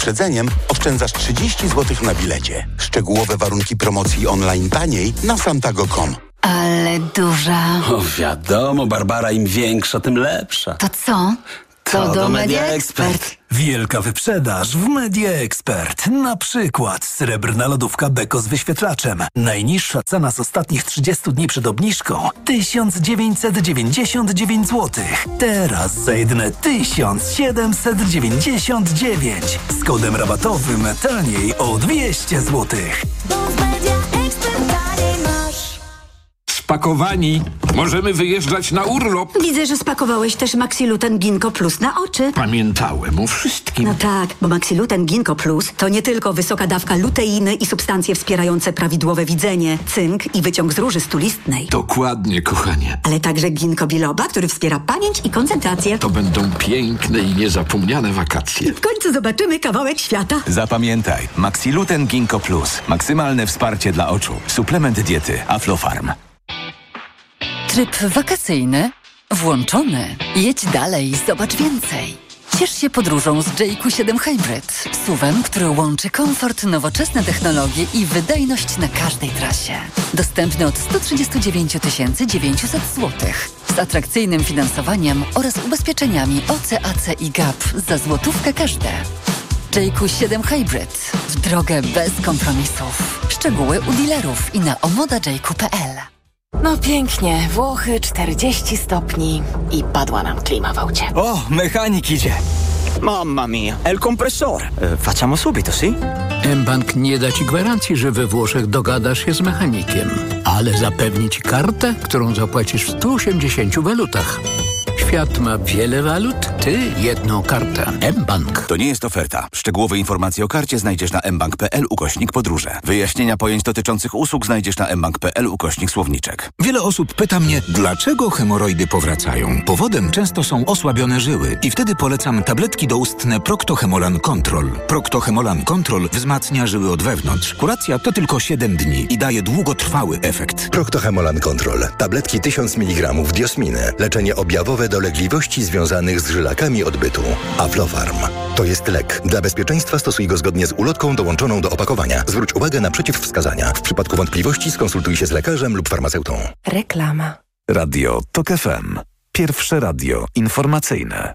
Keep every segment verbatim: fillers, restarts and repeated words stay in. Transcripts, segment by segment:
wyprzedzeniem oszczędzasz trzydzieści złotych na bilecie. Szczegółowe warunki promocji online taniej na santago kropka com. Ale duża. O, wiadomo, Barbara, im większa, tym lepsza. To co? To, to do Media Expert. Wielka wyprzedaż w Media Expert. Na przykład srebrna lodówka Beko z wyświetlaczem. Najniższa cena z ostatnich trzydziestu dni przed obniżką tysiąc dziewięćset dziewięćdziesiąt dziewięć złotych. Teraz za jedyne tysiąc siedemset dziewięćdziesiąt dziewięć. Z kodem rabatowym taniej o dwieście złotych. Spakowani. Możemy wyjeżdżać na urlop. Widzę, że spakowałeś też Maxiluten Ginkgo Plus na oczy. Pamiętałem o wszystkim. No tak, bo Maxiluten Ginkgo Plus to nie tylko wysoka dawka luteiny i substancje wspierające prawidłowe widzenie, cynk i wyciąg z róży stulistnej. Dokładnie, kochanie. Ale także ginkgo biloba, który wspiera pamięć i koncentrację. To będą piękne i niezapomniane wakacje. W końcu zobaczymy kawałek świata. Zapamiętaj, Maxiluten Ginkgo Plus. Maksymalne wsparcie dla oczu. Suplement diety Aflofarm. Tryb wakacyjny włączony. Jedź dalej, zobacz więcej. Ciesz się podróżą z J Q siedem Hybrid. S U V-em, który łączy komfort, nowoczesne technologie i wydajność na każdej trasie. Dostępny od sto trzydzieści dziewięć tysięcy dziewięćset złotych. Z atrakcyjnym finansowaniem oraz ubezpieczeniami O C A C i G A P za złotówkę każde. J Q siedem Hybrid. W drogę bez kompromisów. Szczegóły u dealerów i na omoda j q kropka p l. No pięknie, Włochy czterdzieści stopni i padła nam klima w aucie. O, mechanik idzie. Mamma mia, è il compressore. E, facciamo subito, sì? mBank nie da ci gwarancji, że we Włoszech dogadasz się z mechanikiem, ale zapewni ci kartę, którą zapłacisz w stu osiemdziesięciu walutach. Świat ma wiele walut, ty jedną kartę. mBank. To nie jest oferta. Szczegółowe informacje o karcie znajdziesz na mbank kropka p l ukośnik podróże. Wyjaśnienia pojęć dotyczących usług znajdziesz na mbank kropka p l ukośnik słowniczek. Wiele osób pyta mnie, dlaczego hemoroidy powracają. Powodem często są osłabione żyły i wtedy polecam tabletki doustne Procto-Hemolan Control. Procto-Hemolan Control wzmacnia żyły od wewnątrz. Kuracja to tylko siedem dni i daje długotrwały efekt. Procto-Hemolan Control. Tabletki tysiąc miligramów diosminy. Leczenie objawowe dolegliwości związanych z żylakami odbytu. Aflofarm. To jest lek. Dla bezpieczeństwa stosuj go zgodnie z ulotką dołączoną do opakowania. Zwróć uwagę na przeciwwskazania. W przypadku wątpliwości skonsultuj się z lekarzem lub farmaceutą. Reklama. Radio TOK F M. Pierwsze radio informacyjne.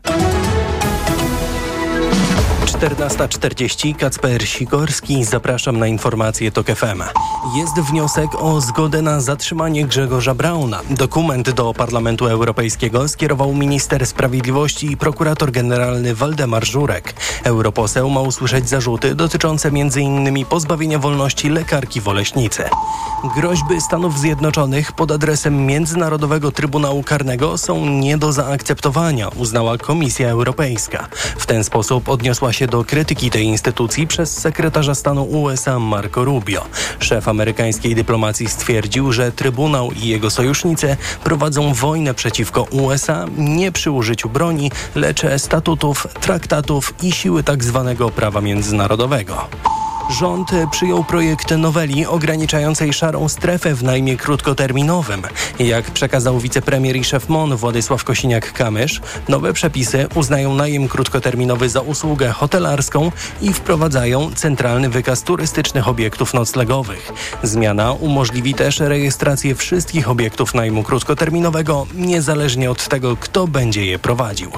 czternasta czterdzieści, Kacper Sikorski, zapraszam na informacje TOK F M. Jest wniosek o zgodę na zatrzymanie Grzegorza Brauna. Dokument do Parlamentu Europejskiego skierował minister sprawiedliwości i prokurator generalny Waldemar Żurek. Europoseł ma usłyszeć zarzuty dotyczące między innymi pozbawienia wolności lekarki w Oleśnicy. Groźby Stanów Zjednoczonych pod adresem Międzynarodowego Trybunału Karnego są nie do zaakceptowania, uznała Komisja Europejska. W ten sposób odniosła się do krytyki tej instytucji przez sekretarza stanu U S A Marco Rubio. Szef amerykańskiej dyplomacji stwierdził, że Trybunał i jego sojusznicy prowadzą wojnę przeciwko U S A nie przy użyciu broni, lecz statutów, traktatów i siły tzw. prawa międzynarodowego. Rząd przyjął projekt noweli ograniczającej szarą strefę w najmie krótkoterminowym. Jak przekazał wicepremier i szef M O N Władysław Kosiniak-Kamysz, nowe przepisy uznają najem krótkoterminowy za usługę hotelarską i wprowadzają centralny wykaz turystycznych obiektów noclegowych. Zmiana umożliwi też rejestrację wszystkich obiektów najmu krótkoterminowego, niezależnie od tego, kto będzie je prowadził.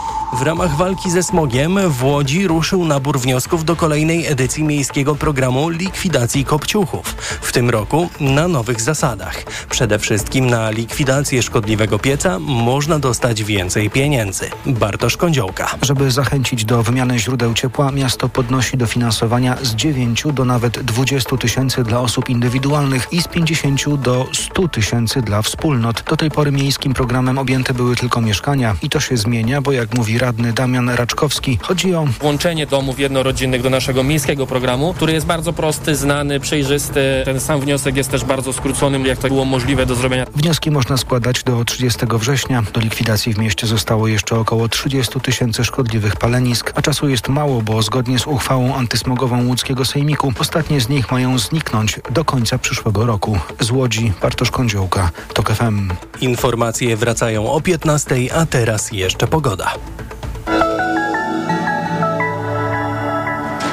W ramach walki ze smogiem w Łodzi ruszył nabór wniosków do kolejnej edycji miejskiego programu likwidacji kopciuchów. W tym roku na nowych zasadach. Przede wszystkim na likwidację szkodliwego pieca można dostać więcej pieniędzy. Bartosz Kądziołka. Żeby zachęcić do wymiany źródeł ciepła, miasto podnosi dofinansowania z dziewięciu do nawet dwudziestu tysięcy dla osób indywidualnych i z pięćdziesięciu do stu tysięcy dla wspólnot. Do tej pory miejskim programem objęte były tylko mieszkania i to się zmienia, bo jak mówi radny Damian Raczkowski, chodzi o włączenie domów jednorodzinnych do naszego miejskiego programu, który jest bardzo prosty, znany, przejrzysty. Ten sam wniosek jest też bardzo skróconym, jak to było możliwe do zrobienia. Wnioski można składać do trzydziestego września. Do likwidacji w mieście zostało jeszcze około trzydziestu tysięcy szkodliwych palenisk, a czasu jest mało, bo zgodnie z uchwałą antysmogową łódzkiego sejmiku ostatnie z nich mają zniknąć do końca przyszłego roku. Z Łodzi Bartosz Kądziołka, TOK F M. Informacje wracają o piętnastej, a teraz jeszcze pogoda.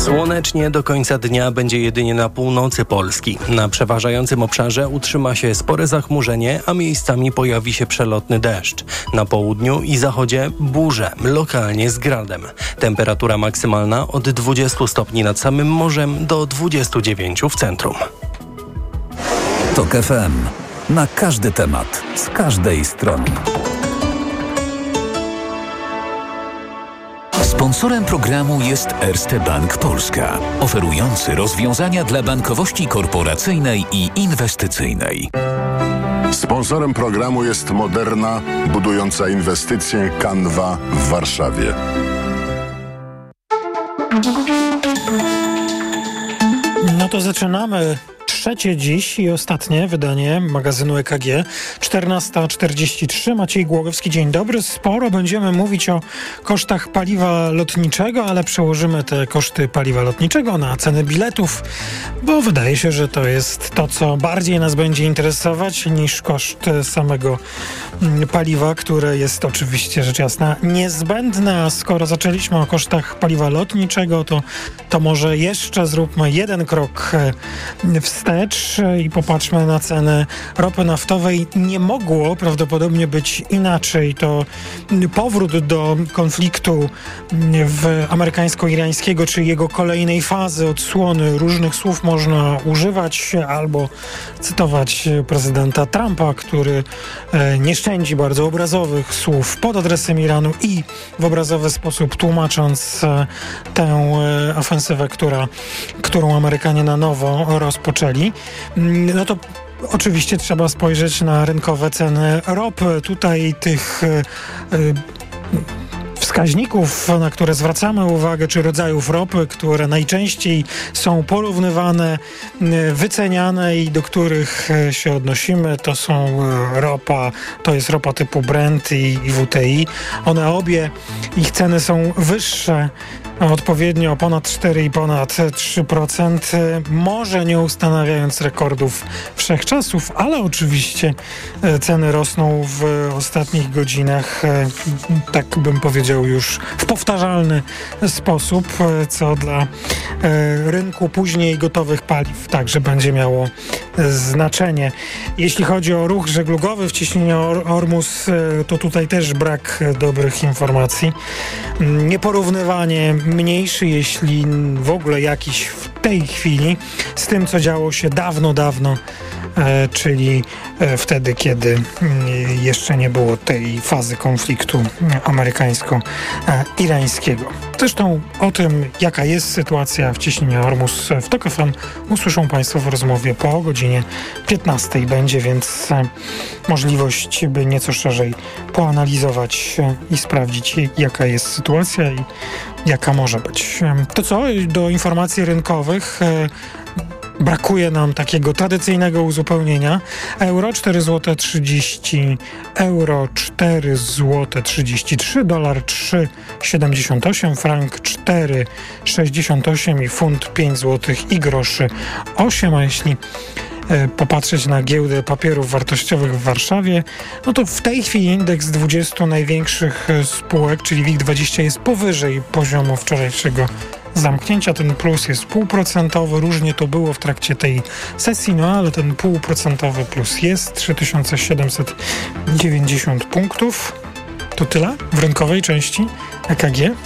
Słonecznie do końca dnia będzie jedynie na północy Polski. Na przeważającym obszarze utrzyma się spore zachmurzenie, a miejscami pojawi się przelotny deszcz. Na południu i zachodzie burze, lokalnie z gradem. Temperatura maksymalna od dwudziestu stopni nad samym morzem do dwudziestu dziewięciu w centrum. TOK F M. Na każdy temat, z każdej strony. Sponsorem programu jest Erste Bank Polska, oferujący rozwiązania dla bankowości korporacyjnej i inwestycyjnej. Sponsorem programu jest Moderna, budująca inwestycje Canva w Warszawie. No to zaczynamy. Trzecie dziś i ostatnie wydanie magazynu E K G. czternasta czterdzieści trzy. Maciej Głogowski, dzień dobry. Sporo będziemy mówić o kosztach paliwa lotniczego, ale przełożymy te koszty paliwa lotniczego na ceny biletów, bo wydaje się, że to jest to, co bardziej nas będzie interesować niż koszt samego paliwa, które jest oczywiście rzecz jasna niezbędne. A skoro zaczęliśmy o kosztach paliwa lotniczego, to, to może jeszcze zróbmy jeden krok wstecz i popatrzmy na cenę ropy naftowej. Nie mogło prawdopodobnie być inaczej. To powrót do konfliktu w amerykańsko-irańskiego, czy jego kolejnej fazy, odsłony. Różnych słów można używać albo cytować prezydenta Trumpa, który nie szczędzi bardzo obrazowych słów pod adresem Iranu i w obrazowy sposób tłumacząc tę ofensywę, która, którą Amerykanie na nowo rozpoczęli. No to oczywiście trzeba spojrzeć na rynkowe ceny ropy. Tutaj tych yy, wskaźników, na które zwracamy uwagę, czy rodzajów ropy, które najczęściej są porównywane, wyceniane i do których się odnosimy, to są ropa, to jest ropa typu Brent i, i W T I. One obie, ich ceny są wyższe odpowiednio o ponad cztery i ponad trzy procent, może nie ustanawiając rekordów wszechczasów, ale oczywiście ceny rosną w ostatnich godzinach, tak bym powiedział, już w powtarzalny sposób, co dla rynku później gotowych paliw także będzie miało znaczenie. Jeśli chodzi o ruch żeglugowy w cieśninie Ormus, to tutaj też brak dobrych informacji. Nieporównywanie mniejszy, jeśli w ogóle jakiś w tej chwili, z tym, co działo się dawno, dawno, e, czyli e, wtedy, kiedy e, jeszcze nie było tej fazy konfliktu amerykańsko-irańskiego. Zresztą o tym, jaka jest sytuacja w cieśninie Ormus w TOK F M, usłyszą Państwo w rozmowie po godzinie piętnastej. Będzie więc e, możliwość, by nieco szerzej poanalizować e, i sprawdzić, jaka jest sytuacja i jaka może być. To co? Do informacji rynkowych brakuje nam takiego tradycyjnego uzupełnienia. Euro cztery złote trzydzieści, euro cztery złote trzydzieści trzy, dolar trzy siedemdziesiąt osiem, frank cztery sześćdziesiąt osiem i funt pięć złotych i groszy osiem, a jeśli popatrzeć na giełdę papierów wartościowych w Warszawie, no to w tej chwili indeks dwudziestu największych spółek, czyli WIG dwadzieścia, jest powyżej poziomu wczorajszego zamknięcia. Ten plus jest półprocentowy, różnie to było w trakcie tej sesji, no ale ten półprocentowy plus jest, trzy tysiące siedemset dziewięćdziesiąt punktów. To tyle w rynkowej części E K G.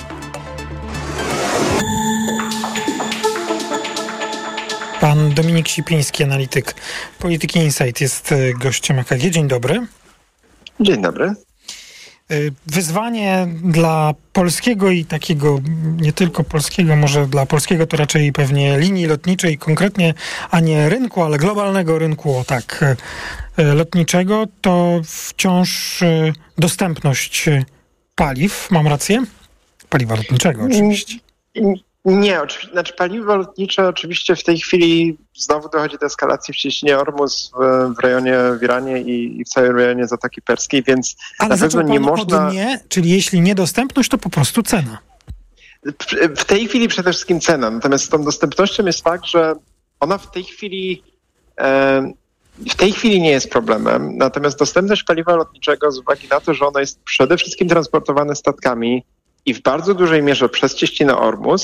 Pan Dominik Sipiński, analityk Polityki Insight, jest gościem E K G. Dzień dobry. Dzień dobry. Wyzwanie dla polskiego i takiego nie tylko polskiego, może dla polskiego to raczej pewnie linii lotniczej konkretnie, a nie rynku, ale globalnego rynku, o tak, lotniczego, to wciąż dostępność paliw. Mam rację? Paliwa lotniczego oczywiście. Nie, oczywiście, znaczy paliwo lotnicze oczywiście w tej chwili znowu dochodzi do eskalacji w cieśninie Ormus w, w rejonie w Iranie i, i w całym rejonie Zatoki Perskiej, więc ale na pewno nie można... od nie, czyli jeśli niedostępność, to po prostu cena. W, w tej chwili przede wszystkim cena, natomiast z tą dostępnością jest fakt, że ona w tej chwili e, w tej chwili nie jest problemem, natomiast dostępność paliwa lotniczego z uwagi na to, że ono jest przede wszystkim transportowane statkami i w bardzo dużej mierze przez cieśninę Ormus,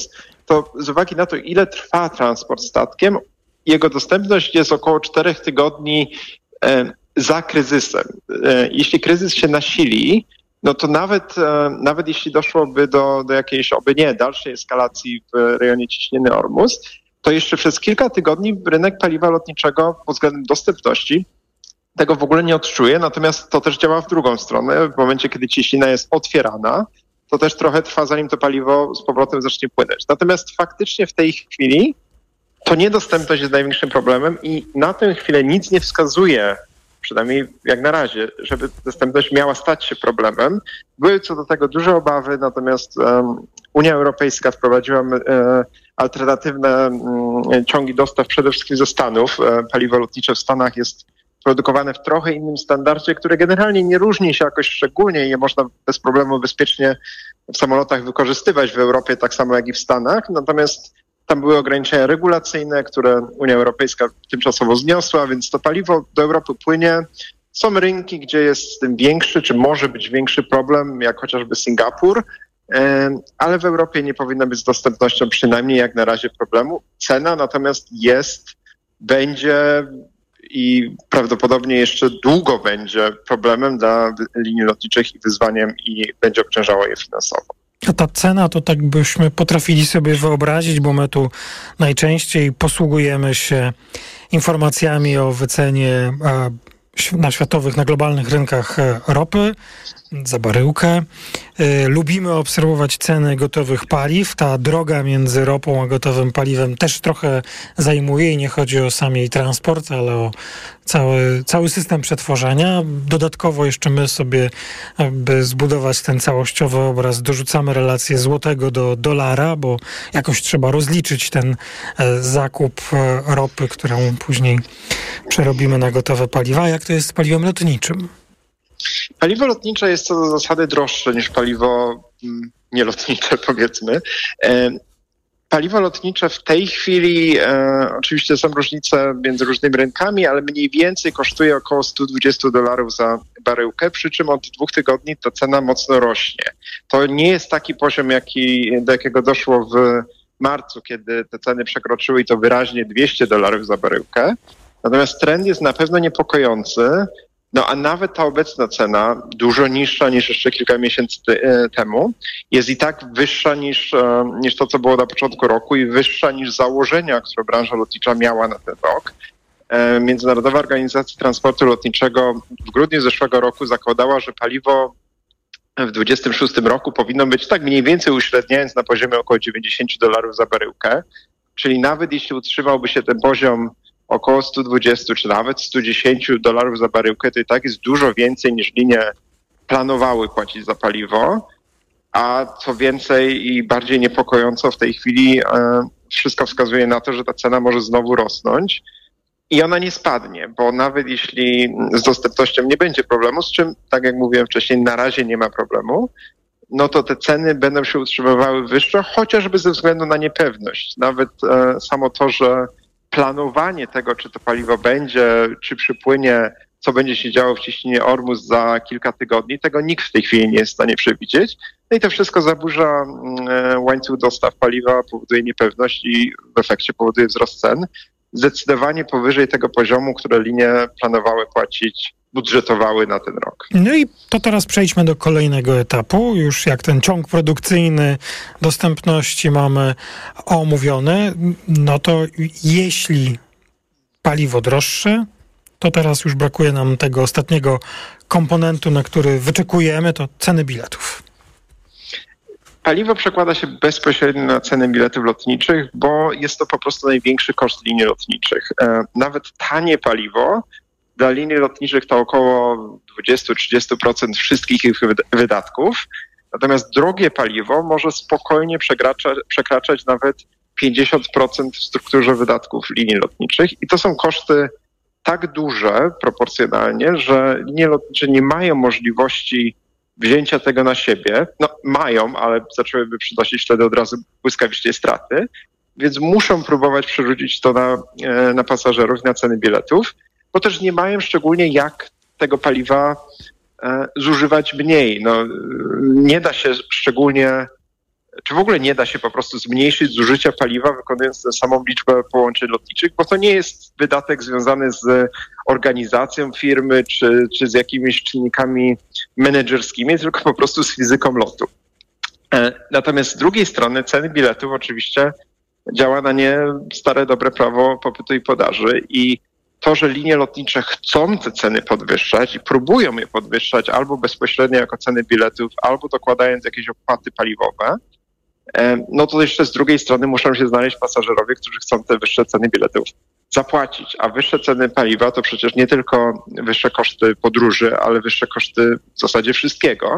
to z uwagi na to, ile trwa transport statkiem, jego dostępność jest około czterech tygodni e, za kryzysem. E, jeśli kryzys się nasili, no to nawet, e, nawet jeśli doszłoby do, do jakiejś, oby nie, dalszej eskalacji w rejonie ciśniny Ormus, to jeszcze przez kilka tygodni rynek paliwa lotniczego pod względem dostępności tego w ogóle nie odczuje, natomiast to też działa w drugą stronę. W momencie, kiedy ciśnina jest otwierana, to też trochę trwa, zanim to paliwo z powrotem zacznie płynąć. Natomiast faktycznie w tej chwili to niedostępność jest największym problemem i na tę chwilę nic nie wskazuje, przynajmniej jak na razie, żeby dostępność miała stać się problemem. Były co do tego duże obawy, natomiast um, Unia Europejska wprowadziła um, alternatywne um, ciągi dostaw przede wszystkim ze Stanów. Um, paliwo lotnicze w Stanach jest produkowane w trochę innym standardzie, które generalnie nie różni się jakoś szczególnie i je można bez problemu bezpiecznie w samolotach wykorzystywać w Europie, tak samo jak i w Stanach. Natomiast tam były ograniczenia regulacyjne, które Unia Europejska tymczasowo zniosła, więc to paliwo do Europy płynie. Są rynki, gdzie jest z tym większy, czy może być większy problem, jak chociażby Singapur, ale w Europie nie powinno być z dostępnością przynajmniej jak na razie problemu. Cena natomiast jest, będzie i prawdopodobnie jeszcze długo będzie problemem dla linii lotniczych i wyzwaniem i będzie obciążało je finansowo. A ta cena to tak byśmy potrafili sobie wyobrazić, bo my tu najczęściej posługujemy się informacjami o wycenie na światowych, na globalnych rynkach ropy za baryłkę. Lubimy obserwować ceny gotowych paliw. Ta droga między ropą a gotowym paliwem też trochę zajmuje i nie chodzi o sam jej transport, ale o cały, cały system przetworzenia. Dodatkowo jeszcze my sobie, by zbudować ten całościowy obraz, dorzucamy relację złotego do dolara, bo jakoś trzeba rozliczyć ten zakup ropy, którą później przerobimy na gotowe paliwa. Jak to jest z paliwem lotniczym? Paliwo lotnicze jest co do zasady droższe niż paliwo mm, nielotnicze, powiedzmy. E, paliwo lotnicze w tej chwili, e, oczywiście są różnice między różnymi rynkami, ale mniej więcej kosztuje około sto dwadzieścia dolarów za baryłkę, przy czym od dwóch tygodni ta cena mocno rośnie. To nie jest taki poziom, jaki, do jakiego doszło w marcu, kiedy te ceny przekroczyły i to wyraźnie dwieście dolarów za baryłkę. Natomiast trend jest na pewno niepokojący. No a nawet ta obecna cena, dużo niższa niż jeszcze kilka miesięcy te, temu, jest i tak wyższa niż, niż to, co było na początku roku i wyższa niż założenia, które branża lotnicza miała na ten rok. Międzynarodowa Organizacja Transportu Lotniczego w grudniu zeszłego roku zakładała, że paliwo w dwudziestym szóstym roku powinno być tak mniej więcej uśredniając na poziomie około dziewięćdziesiąt dolarów za baryłkę, czyli nawet jeśli utrzymałby się ten poziom około sto dwadzieścia czy nawet sto dziesięć dolarów za baryłkę, to i tak jest dużo więcej niż linie planowały płacić za paliwo, a co więcej i bardziej niepokojąco w tej chwili e, wszystko wskazuje na to, że ta cena może znowu rosnąć i ona nie spadnie, bo nawet jeśli z dostępnością nie będzie problemu, z czym, tak jak mówiłem wcześniej, na razie nie ma problemu, no to te ceny będą się utrzymywały wyższe, chociażby ze względu na niepewność. Nawet e, samo to, że planowanie tego, czy to paliwo będzie, czy przypłynie, co będzie się działo w ciśnienie Ormus za kilka tygodni, tego nikt w tej chwili nie jest w stanie przewidzieć. No i to wszystko zaburza łańcuch dostaw paliwa, powoduje niepewność i w efekcie powoduje wzrost cen. Zdecydowanie powyżej tego poziomu, które linie planowały płacić, budżetowały na ten rok. No i to teraz przejdźmy do kolejnego etapu. Już jak ten ciąg produkcyjny dostępności mamy omówiony, no to jeśli paliwo droższe, to teraz już brakuje nam tego ostatniego komponentu, na który wyczekujemy, to ceny biletów. Paliwo przekłada się bezpośrednio na ceny biletów lotniczych, bo jest to po prostu największy koszt linii lotniczych. Nawet tanie paliwo dla linii lotniczych to około dwadzieścia do trzydziestu procent wszystkich ich wydatków. Natomiast drogie paliwo może spokojnie przekraczać, przekraczać nawet pięćdziesiąt procent w strukturze wydatków linii lotniczych. I to są koszty tak duże proporcjonalnie, że linie lotnicze nie mają możliwości wzięcia tego na siebie. No mają, ale zaczęłyby przynosić wtedy od razu błyskawicznie straty. Więc muszą próbować przerzucić to na, na pasażerów, na ceny biletów, bo też nie mają szczególnie jak tego paliwa e, zużywać mniej. No, nie da się szczególnie czy w ogóle nie da się po prostu zmniejszyć zużycia paliwa, wykonując tę samą liczbę połączeń lotniczych, bo to nie jest wydatek związany z organizacją firmy, czy, czy z jakimiś czynnikami menedżerskimi, tylko po prostu z fizyką lotu. Natomiast z drugiej strony ceny biletów oczywiście działa na nie stare dobre prawo popytu i podaży i to, że linie lotnicze chcą te ceny podwyższać i próbują je podwyższać albo bezpośrednio jako ceny biletów, albo dokładając jakieś opłaty paliwowe, no to jeszcze z drugiej strony muszą się znaleźć pasażerowie, którzy chcą te wyższe ceny biletów zapłacić. A wyższe ceny paliwa to przecież nie tylko wyższe koszty podróży, ale wyższe koszty w zasadzie wszystkiego.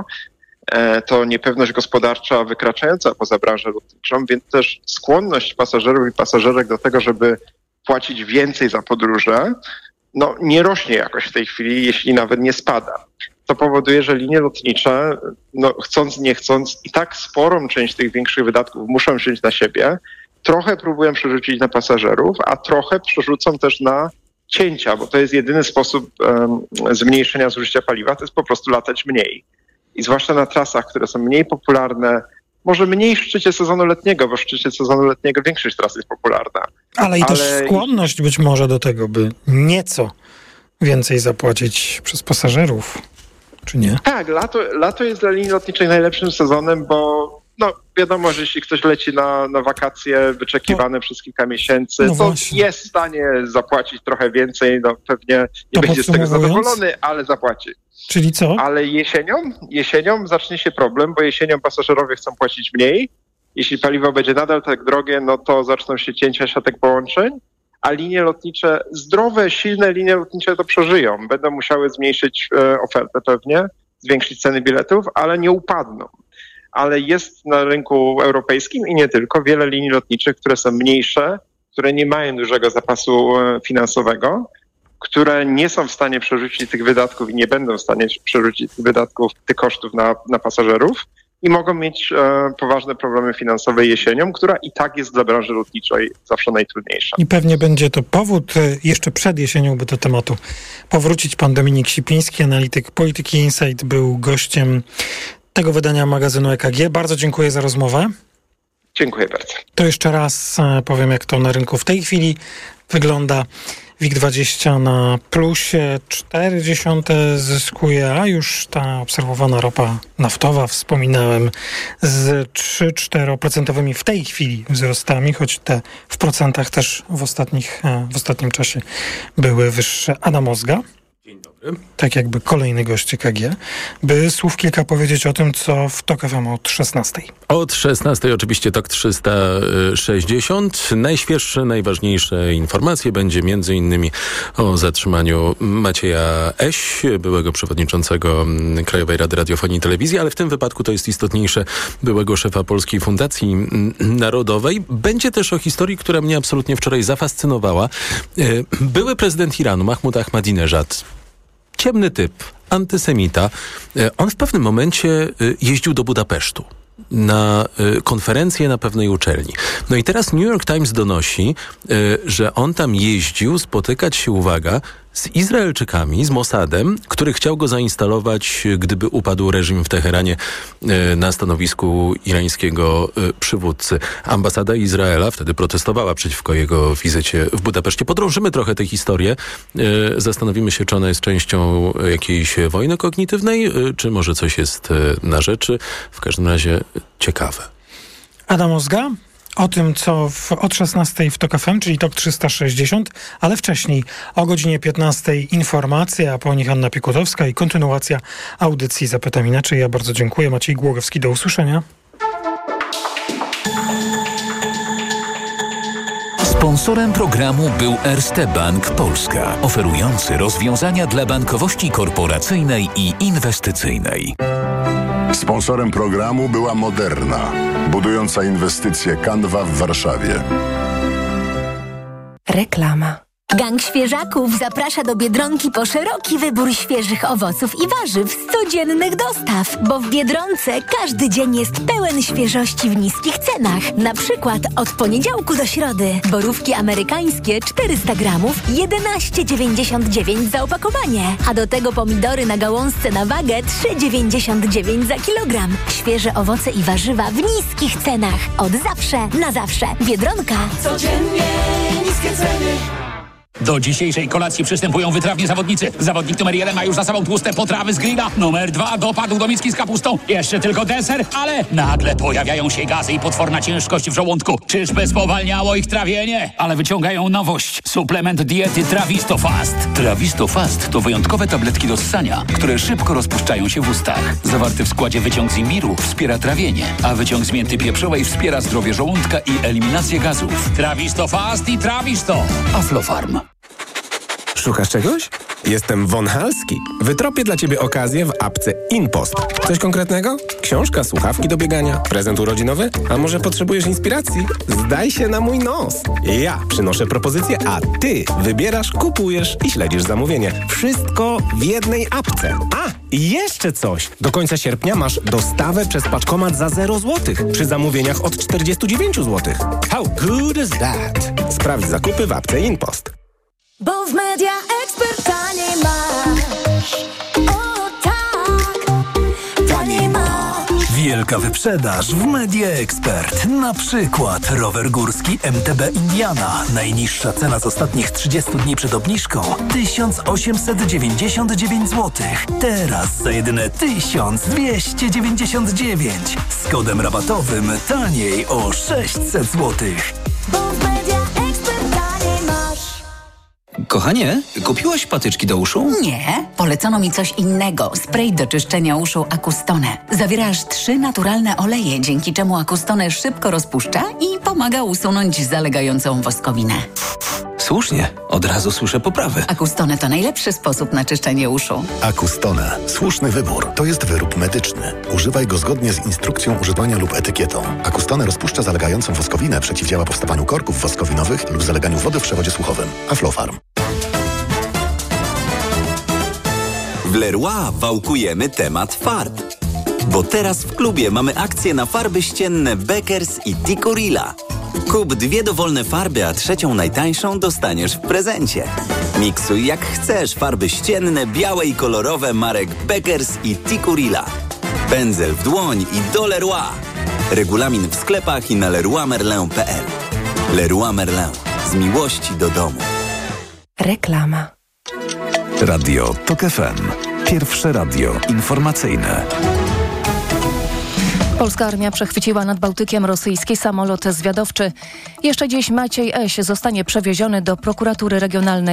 To niepewność gospodarcza wykraczająca poza branżę lotniczą, więc też skłonność pasażerów i pasażerek do tego, żeby płacić więcej za podróże, no nie rośnie jakoś w tej chwili, jeśli nawet nie spada. To powoduje, że linie lotnicze, no chcąc nie chcąc, i tak sporą część tych większych wydatków muszą wziąć na siebie, trochę próbują przerzucić na pasażerów, a trochę przerzucą też na cięcia, bo to jest jedyny sposób um, zmniejszenia zużycia paliwa, to jest po prostu latać mniej. I zwłaszcza na trasach, które są mniej popularne, może mniej w szczycie sezonu letniego, bo w szczycie sezonu letniego większość tras jest popularna. Ale i Ale... też skłonność być może do tego, by nieco więcej zapłacić przez pasażerów, czy nie? Tak, lato, lato jest dla linii lotniczych najlepszym sezonem, bo no wiadomo, że jeśli ktoś leci na, na wakacje wyczekiwane no, przez kilka miesięcy, no to właśnie. Jest w stanie zapłacić trochę więcej, no pewnie nie to będzie z tego zadowolony, ale zapłaci. Czyli co? Ale jesienią, jesienią zacznie się problem, bo jesienią pasażerowie chcą płacić mniej. Jeśli paliwo będzie nadal tak drogie, no to zaczną się cięcia siatek połączeń, a linie lotnicze, zdrowe, silne linie lotnicze to przeżyją. Będą musiały zmniejszyć e, ofertę pewnie, zwiększyć ceny biletów, ale nie upadną. Ale jest na rynku europejskim i nie tylko wiele linii lotniczych, które są mniejsze, które nie mają dużego zapasu e, finansowego, które nie są w stanie przerzucić tych wydatków i nie będą w stanie przerzucić tych wydatków, tych kosztów na, na pasażerów i mogą mieć e, poważne problemy finansowe jesienią, która i tak jest dla branży lotniczej zawsze najtrudniejsza. I pewnie będzie to powód, jeszcze przed jesienią by do tematu powrócić. Pan Dominik Sipiński, analityk Polityki Insight, był gościem tego wydania magazynu E K G. Bardzo dziękuję za rozmowę. Dziękuję bardzo. To jeszcze raz powiem, jak to na rynku w tej chwili wygląda. WIG dwadzieścia na plusie, cztery dziesiąte zyskuje, a już ta obserwowana ropa naftowa, wspominałem, z trzy do czterech procent w tej chwili wzrostami, choć te w procentach też w, ostatnich, w ostatnim czasie były wyższe. Adam Ozga. Dzień dobry. Tak jakby kolejny gość E K G, by słów kilka powiedzieć o tym, co w TOK F M od szesnastej. Od szesnastej oczywiście TOK trzysta sześćdziesiąt. Najświeższe, najważniejsze informacje będzie między innymi o zatrzymaniu Macieja Eś, byłego przewodniczącego Krajowej Rady Radiofonii i Telewizji, ale w tym wypadku to jest istotniejsze, byłego szefa Polskiej Fundacji Narodowej. Będzie też o historii, która mnie absolutnie wczoraj zafascynowała. Były prezydent Iranu, Mahmud Ahmadinejad, ciemny typ, antysemita. On w pewnym momencie jeździł do Budapesztu na konferencję na pewnej uczelni. No i teraz New York Times donosi, że on tam jeździł spotykać się, uwaga, z Izraelczykami, z Mossadem, który chciał go zainstalować, gdyby upadł reżim w Teheranie na stanowisku irańskiego przywódcy. Ambasada Izraela wtedy protestowała przeciwko jego wizycie w Budapeszcie. Podrążymy trochę tę historię. Zastanowimy się, czy ona jest częścią jakiejś wojny kognitywnej, czy może coś jest na rzeczy. W każdym razie ciekawe. Adam Ozga. O tym, co w, od szesnastej w TOK F M, czyli TOK trzysta sześćdziesiąt, ale wcześniej o godzinie piętnastej informacje, a po nich Anna Piekutowska i kontynuacja audycji Zapytam Inaczej. Ja bardzo dziękuję. Maciej Głogowski, do usłyszenia. Sponsorem programu był Erste Bank Polska, oferujący rozwiązania dla bankowości korporacyjnej i inwestycyjnej. Sponsorem programu była Moderna, budująca inwestycje Canva w Warszawie. Reklama. Gang Świeżaków zaprasza do Biedronki po szeroki wybór świeżych owoców i warzyw z codziennych dostaw, bo w Biedronce każdy dzień jest pełen świeżości w niskich cenach. Na przykład od poniedziałku do środy borówki amerykańskie czterysta gramów, jedenaście dziewięćdziesiąt dziewięć za opakowanie, a do tego pomidory na gałązce na wagę trzy dziewięćdziesiąt dziewięć za kilogram. Świeże owoce i warzywa w niskich cenach. Od zawsze na zawsze. Biedronka. Codziennie niskie ceny. Do dzisiejszej kolacji przystępują wytrawni zawodnicy. Zawodnik numer jeden ma już za sobą tłuste potrawy z grilla. Numer dwa dopadł do miski z kapustą. Jeszcze tylko deser, ale nagle pojawiają się gazy i potworna ciężkość w żołądku. Czyżby spowalniało ich trawienie? Ale wyciągają nowość. Suplement diety Trawisto Fast. Trawisto Fast to wyjątkowe tabletki do ssania, które szybko rozpuszczają się w ustach. Zawarty w składzie wyciąg z imbiru wspiera trawienie, a wyciąg z mięty pieprzowej wspiera zdrowie żołądka i eliminację gazów. Trawisto Fast i Trawisto. Aflofarm. Szukasz czegoś? Jestem Von Halski. Wytropię dla Ciebie okazję w apce InPost. Coś konkretnego? Książka, słuchawki do biegania, prezent urodzinowy? A może potrzebujesz inspiracji? Zdaj się na mój nos. Ja przynoszę propozycję, a Ty wybierasz, kupujesz i śledzisz zamówienie. Wszystko w jednej apce. A, i jeszcze coś. Do końca sierpnia masz dostawę przez paczkomat za zero złotych przy zamówieniach od czterdzieści dziewięć złotych. How good is that? Sprawdź zakupy w apce InPost. Bo w Media Expert taniej masz. O tak, taniej masz. Wielka wyprzedaż w Media Expert. Na przykład rower górski M T B Indiana. Najniższa cena z ostatnich trzydziestu dni przed obniżką tysiąc osiemset dziewięćdziesiąt dziewięć złotych. Teraz za jedyne tysiąc dwieście dziewięćdziesiąt dziewięć. Z kodem rabatowym taniej o sześćset złotych. Bo w Media Expert taniej masz. Kochanie, kupiłaś patyczki do uszu? Nie, polecono mi coś innego. Spray do czyszczenia uszu Acustone. Zawiera aż trzy naturalne oleje, dzięki czemu Acustone szybko rozpuszcza i pomaga usunąć zalegającą woskowinę. Słusznie, od razu słyszę poprawy. Acustone to najlepszy sposób na czyszczenie uszu. Acustone. Słuszny wybór. To jest wyrób medyczny. Używaj go zgodnie z instrukcją używania lub etykietą. Acustone rozpuszcza zalegającą woskowinę, przeciwdziała powstawaniu korków woskowinowych lub zaleganiu wody w przewodzie słuchowym. Aflofarm. W Leroy wałkujemy temat farb. Bo teraz w klubie mamy akcję na farby ścienne Beckers i Tikurila. Kup dwie dowolne farby, a trzecią najtańszą dostaniesz w prezencie. Miksuj jak chcesz farby ścienne, białe i kolorowe marek Beckers i Tikurila. Pędzel w dłoń i do Leroy. Regulamin w sklepach i na leroy merlin kropka p l. Leroy Merlin. Z miłości do domu. Reklama. Radio TOK F M. Pierwsze radio informacyjne. Polska armia przechwyciła nad Bałtykiem rosyjski samolot zwiadowczy. Jeszcze dziś Maciej Eś zostanie przewieziony do prokuratury regionalnej